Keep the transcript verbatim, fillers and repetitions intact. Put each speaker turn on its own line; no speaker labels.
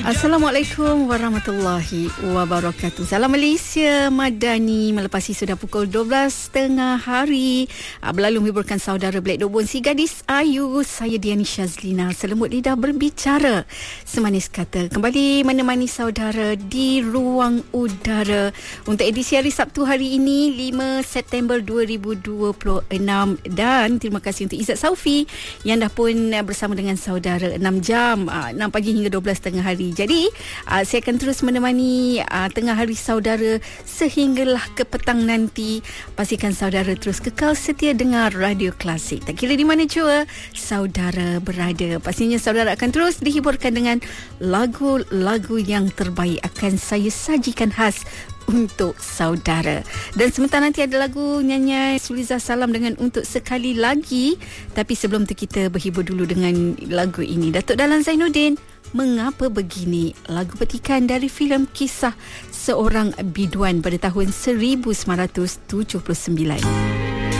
Assalamualaikum warahmatullahi wabarakatuh. Salam Malaysia Madani. Melepasi sudah pukul dua belas tiga puluh hari, berlalu menghiburkan saudara Black Dobon si gadis ayu. Saya Diani Syazlina, selembut lidah berbicara, semanis kata, kembali menemani saudara di ruang udara untuk edisi hari Sabtu hari ini lima September dua ribu dua puluh enam. Dan terima kasih untuk Izzat Saufi yang dah pun bersama dengan saudara enam jam, enam pagi hingga dua belas tengah hari. Jadi uh, saya akan terus menemani uh, tengah hari saudara sehinggalah ke petang nanti. Pastikan saudara terus kekal setia dengar Radio Klasik. Tak kira di mana jua saudara berada, pastinya saudara akan terus dihiburkan dengan lagu-lagu yang terbaik akan saya sajikan khas untuk saudara. Dan sebentar nanti ada lagu nyanyi Suliza Salam dengan Untuk Sekali Lagi. Tapi sebelum tu kita berhibur dulu dengan lagu ini. Datuk Dahlan Zainuddin, Mengapa Begini, lagu petikan dari filem Kisah Seorang Biduan pada tahun seribu sembilan ratus tujuh puluh sembilan.